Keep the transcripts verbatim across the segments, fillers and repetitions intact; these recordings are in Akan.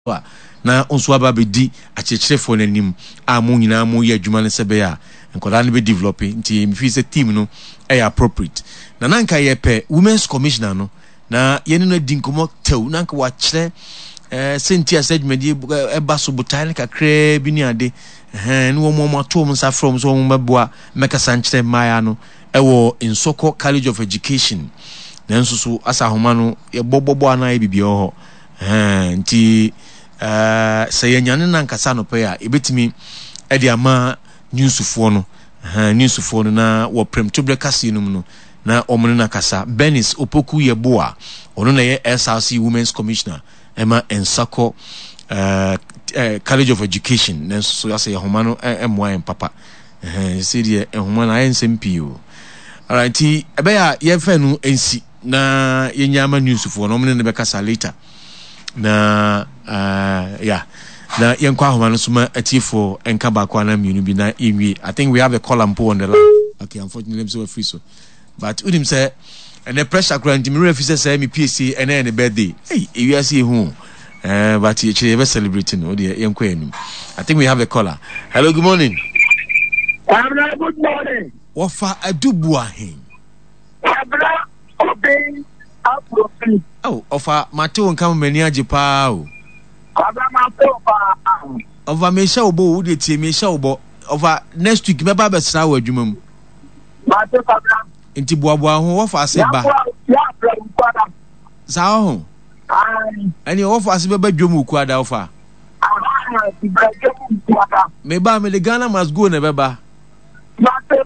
na onso aba be di achechefo nanim a mo nyina mo ye adwuma ne sebe ya nkoda ne be develop nti me fi se team no e appropriate na nanka ye pe women's commissioner no na ye no di nkomo tew nanka wa kire eh senti assedment e ba so butan kakra bi ni ade eh no mo mo to mo sa from so mo meboa meka sanchire maya no e wo Nsoko College of Education na nso so asa homa no ye bobobo ana e bibia ho eh nti eh say nyane na nkasa no pe a ebetimi e de ama newsfo no eh newsfo no na wo prem to breakfast no no na omno na kasa Benis Opoku Yeboa ono na ye S R C Women's Commissioner Emma Nsoko uh, uh, College of Education na so ya say homa no emwa en papa eh say de homa na en sempio alright ebe ya ye fa no ensi na ye nyama newsfo no omno na be kasa later na uh yeah na yen kwa homa no suma atifo enka ba kwa na mienu bi na enwi. I think we have a column on the line. Okay, unfortunately I'm so free so but udim say and the pressure grant me refuse say me P C and then the birthday hey you are see who uh but you actually celebrating no the yen kwa enum. I think we have a caller. Hello, good morning. Abra, good morning. Wofa adubua hen Abra obey afrofi. Oh, ofa Mateo nka mani agipa o. Abra Mateo pa. Ova me sha obo wo de tie me sha obo. Ova next week me ba be sra wo adwuma mu. Mateo Abra. Enti boaboa ho wofa ase ba. Ya Abra nkwada. Za ho. Ai. Ani wofa ase be ba dwom ukwada wofa. Ah, ti ba dwom ukwada. Me ba me the Ghana must go na be ba. Mateo.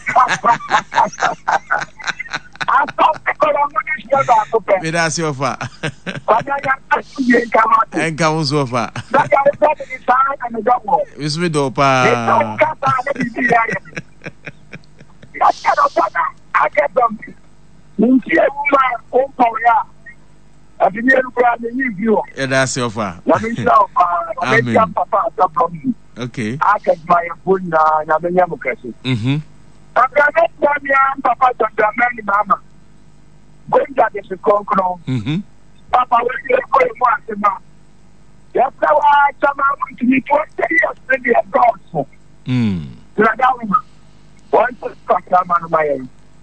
I thought the Colombians were not open. Me da se ofa. But I got to be in Kamati. Enka wo so ofa. That I was not in time and the double. Wis me do pa. That's I get them. Muntie woman on Korea. I didn't grab the new view. Yeah, that's your fa. Let me show uh papa from okay. I get my phone na na benya mukasi. Mhm. I'm going papa to the man mama. Going that is a concro. Mhm. Papa will be going once now. Yes, I want to be twenty years in the adults. Mm. One to start man my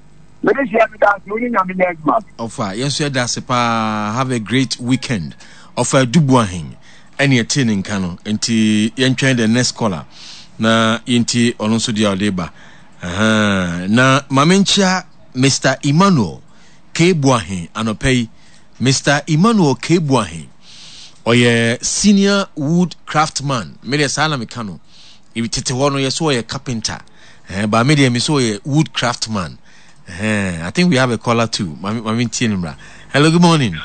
Ofa, yes, you that's pa have a great weekend. Ofa dubuahin. Any attending cano enti yen the next caller. Na inti ononso dia odeba. Aha. Na mamencha Mister Emmanuel K Buahin anopei Mister Emmanuel K Buahin. Oye senior wood craftsman. Media sana mekano. Ibi tete wono yeso oye carpenter. Eh ba media miso oye wood craftsman. Uh, I think we have a caller too. Hello, good morning.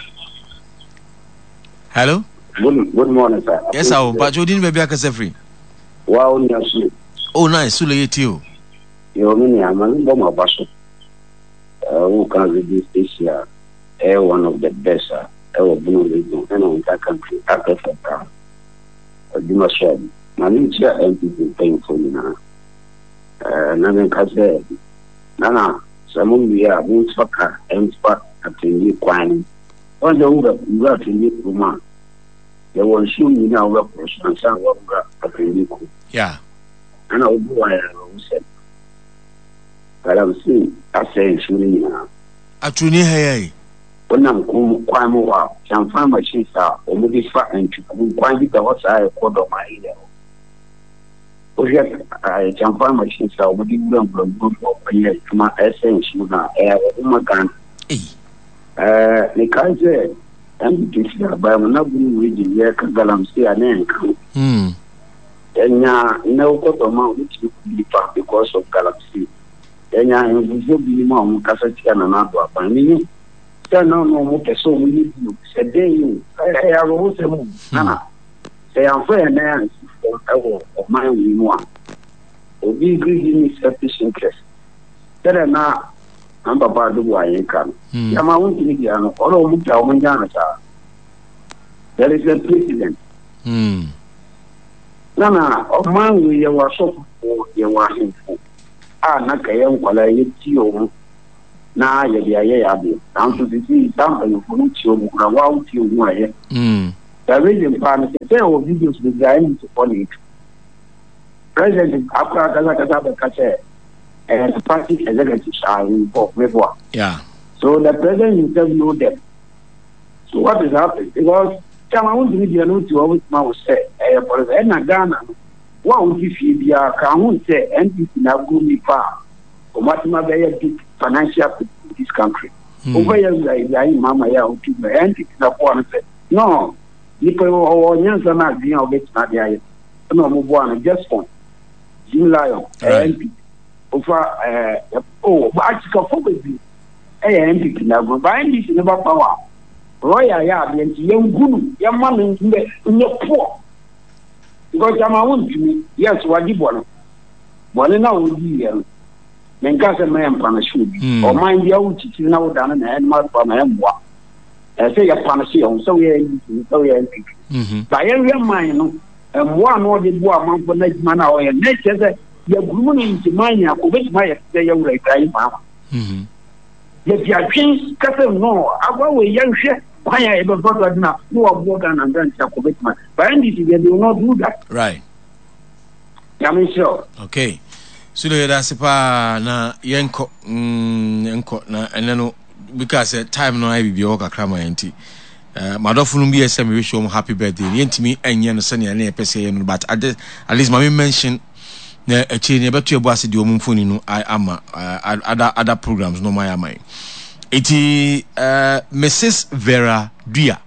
Hello? Good, good morning, sir. Yes, I will. But you didn't be a free. Wow, yes. Oh, nice. Sule you. You mean I'm a bomber basho. Who can reduce this year? Uh, one of the best, uh, ever been in that country. Africa. You must share. My new chair and people paying for me now. Uh, Nanan Kaze. Nana. Some we are being soccer and spot at the new quine. On the over, you got to meet woman. There was soon you now work for some at the new. Yeah. And I'll do what I said. But I'm seeing, I say, shooting now. At Tuni Hay. When I'm quite more, some farm machines are almost fat and quite big of I quarter of my ear. Oh, yes, I can find machines are already done from good for years to my essence. You know, air, my gun. Uh, the Kaiser, and this year, but I'm not being reading here, Kagalam, see an end. Hmm. Then, no quarter amount which you could be far because of Galaxy. Then, I will be mom, Cassatian and Abba. I mean, no, no, more so we need you. Said they, I have also moved. Nana, say I'm fair man. Of my one. Obi greedy is selfish interest. There are now number bad why you can. Yama won't be the ano, or Muta Munjana. There is a president. Hmm. Nana, of mine we were so for your washing for. Ah, Nakayam, while I eat you. Now, you're the Ayabi. Down to the sea, down to the Funuccio, Grawau, you, why. Hmm. The reason for me say our videos be going to on it. President Akra Kaza Kaza Kaza and the party executives are involved with what? Yeah. So the president himself know them. So what is happening? Because Chama won't read the note to always now say, eh, for the end of Ghana, what would you feel? The account say, and it's now good me far. What my very big financial in this country. Over here, like Mama, yeah, and it's not one say, no, people or young are not being of it, not the no move on, just one. Jim Lion, and over, uh, oh, but I can focus you. Eh, and it's now going by this never power. Royal yard and young good, young man in your poor. Because I'm a woman to me, yes, what you want. One now would be here. Then got a man punishment. Or mind the old chicken now down and mouth from him. I say a punishment, so we are so we are by every mind, and one or the one for next man or a next as you're grooming to mine, which my say away, crying, Mama. If you are changed, cut them no, I go away, young shit. Why I ever got like now? No, I've worked and done commitment. But any they will not do that. Right. I mean, sure. Okay. So that's pa na yenko yenko na eneno because time no I be oka krama enti. Uh, madofunu bi ese me wish you happy birthday. Yentimi enye no sene na epese ye no but at least mama mention na echi ne beto ebu ase di omumfoni no I ama other other programs no my am. Iti uh, Missus Vera Dua.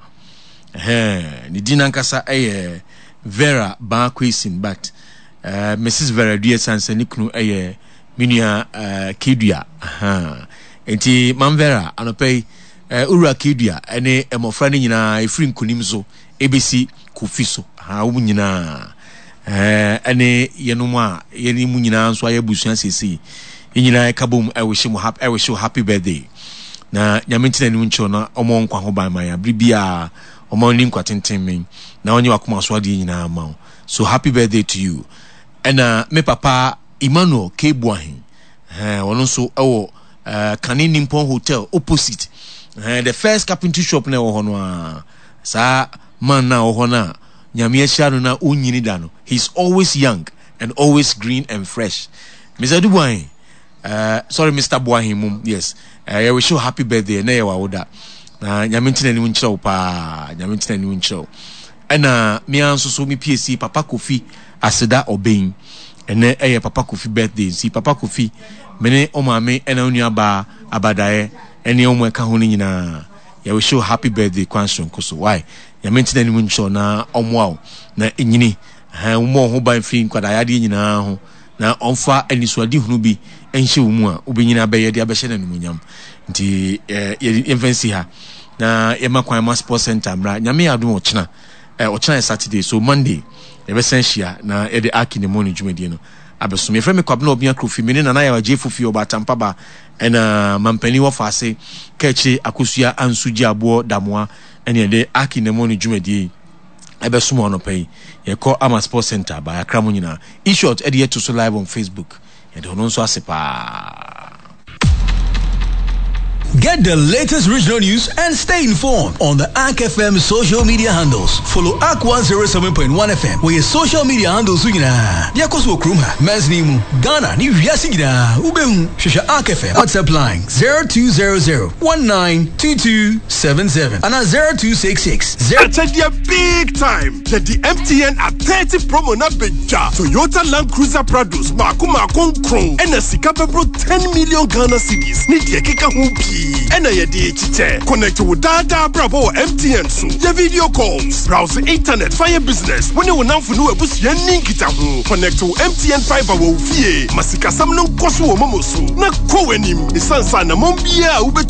Eh, ni dinankasa eh Vera Bankwesin but uh, Missus Vera Dua sanse ni kunu eh minia uh, Kidua. Ha. Iti Mam Vera anopei uh, ura Kidua ene emofra ni nyina efiri nkunim so ebesi kofi so. Ha wo nyina eh ene yenum a yeni mu nyina nso ayebusuan sesi. Nyina ekabom I wish him happy I wish you happy birthday. Na nyamentina ni ncho na omo nkwa ho ban man ya bribia omo ni nkwa tenten na onye wakoma so ade nyina ma. So happy birthday to you. And uh, me papa Emmanuel Kebuahin eh wono so ewo uh, Kanini Nippon Hotel opposite eh the first carpentry shop na wo ho no a sa man na wo ho na nyame ahia no na onyini da no. He's always young and always green and fresh. Mister Dubuahin uh sorry Mister Buahin mum yes. I uh, wish you happy birthday na ye wa woda na nyamentina ni nchiro pa nyamentina ni nchiro ena mi anso so mi P S C Papa Kofi Aseda Oben ene eye Papa Kofi birthday si Papa Kofi mene o maame ena onu aba abadae ene o mo eka ho ni nyina ya wish you happy birthday kwanso nkoso why nyamentina ni nchiro na omwa na enyini ha mo ho ban fi nkwada ya de nyina ho na onfa aniswadi hunu bi enhye wo mu a obenyina beye de abehye na numunyam nti eh infancy ha na yema kwan ma sports center mra nyame adum ochina eh ochina Saturday so Monday e be senhia na e de aki ne morning dwumadi no abeso me frame kwabna obia krofi me na na ya waje fufi obatampa ba ena mampani wo fase kachi akosua ansuji abo damoa ene de aki ne morning dwumadi ebe sumo no pay ye call Ama Sports Center by Akra Munyina. E-short edit to so live on Facebook. Ye don so asepa. Get the latest regional news and stay informed on the A K F M social media handles. Follow A K one oh seven point one F M where your social media handles are. Yakoso Kruma, Mesnimu, Ghana, New Yasigida, Ubehun, Shisha A K F M. WhatsApp line zero two zero zero one nine two two seven seven and zero two six six zero. It's a big time. Get the M T N at thirty promo na beja. Toyota Land Cruiser Prados, Makuma Kron, and a Sikapabro ten million Ghana cedis. Need ye kika humpi. And I D H connect with Dada Bravo M T N so your video calls, browse the internet, fire business. When you now for no bus yen kita ho connect to M T N fiber wo fie masika sam no koso wo momoso na ko wanim isansa na mombia ube